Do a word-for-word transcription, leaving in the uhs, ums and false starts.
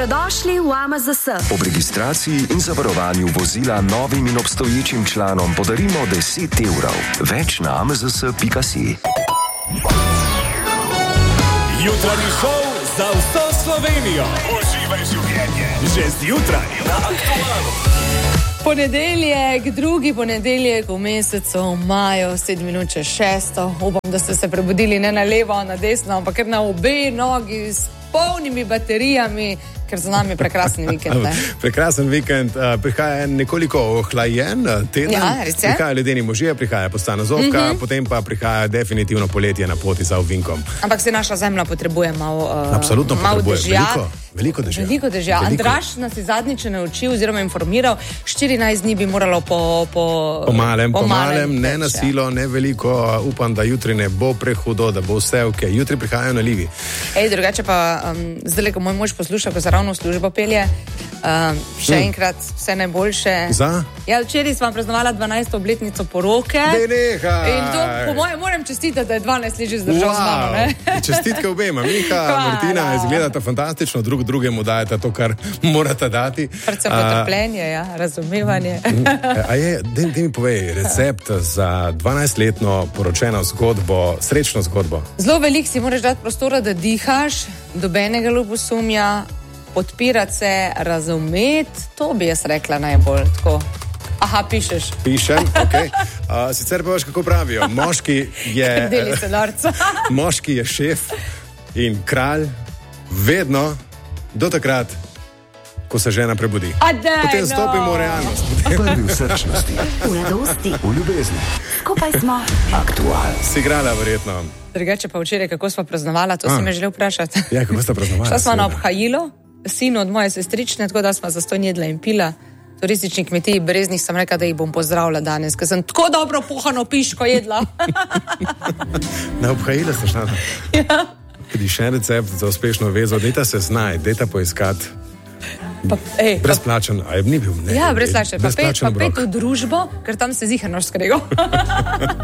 Dobrodošli v A M Z S. Ob registraciji in zavarovanju vozila novim in obstoječim članom podarimo deset evrov. Več na a m z s pika si. Jutranji šov za vso Slovenijo. Uživaj življenje. Že zjutraj na Aktualu. Ponedeljek, drugi ponedeljek v mesecu maju, sedem minut čez šesto. Upam, da ste se prebudili ne na levo, na desno, ampak kar na obe nogi s polnimi baterijami, ker za nami je prekrasen vikend. Ne? Prekrasen vikend, uh, prihaja nekoliko ohlajen teden. Ja, res je. Prihaja ledeni možje, prihaja postana zovka, mm-hmm. potem pa prihaja definitivno poletje na poti za ovinkom. Ampak se naša zemlja potrebuje malo uh, Absolutno malo potrebuje. dežja. Veliko, veliko dežja. Veliko dežja. Veliko. Andraž nas je zadnjič naučil oziroma informiral, štirinajst dni bi moralo po... Po, po malem, po malem, malem ne na silo, ne veliko. Upam, da jutri ne bo prehudo, da bo vse ok. Jutri prihajajo nalivi. Ej, drugače pa, um, zdaj, ko moj mož posluša, ko se ravno v službo pelje, um, še Hmm. enkrat vse najboljše. Za? Ja, včeraj sva praznovala dvanajsto obletnico poroke. Ne nehaj! In to, po mojem, moram čestitati, da je dvanajst let že zdržal wow. z mano, ne? Čestitke obema. Miha, Hvala. Martina, izgledata fantastično, drug drugemu dajete to, kar morate dati. Predvsem potrpljenje, ja, razumevanje. A je, da mi povej, recept za dvanajstletno poročeno zgodbo, srečno zgodbo? Zelo veliko si moraš dati prostora, da dihaš, dobenega ljubosumja, podpirati se, razumeti, to bi jaz rekla najbolj tako. Aha, pišeš. Pišem, ok. Uh, sicer pa veš, kako pravijo, moški je, Deli se norca. moški je šef in kralj vedno do takrat, ko se žena prebudi. A daj, Potem no. stopimo v realnost. Prvi v srčnosti, V mladosti. v ljubezni. Skupaj smo. Aktual. Si igrala verjetno. Drugače pa včeraj, kako sva praznovala, to A. si me želel vprašati. Ja, kako sta praznovala? Šla sva na seveda. obhajilo, sin od moje sestrične, tako da sva zastonj jedla in pila. Turistični kmetiji Breznih sem rekla, da jih bom pozdravila danes, ker sem tako dobro puhano piško jedla. Na obhajilo ste šla. Ja. Tudi še en recept za uspešno vezo, dejta se znaj, dejta poiskati. Pa, ej, pa, Brezplačen, a je ni bil? Ne, ja, brezplačen. Pa, pet, brezplačen pa pet obrok. v družbo, ker tam se ziher naš skregal.